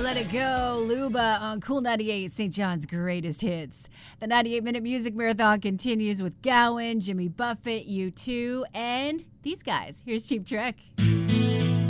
Let It Go, Luba on Cool 98, St. John's greatest hits. The 98-minute music marathon continues with Gowan, Jimmy Buffett, U2, and these guys. Here's Cheap Trick.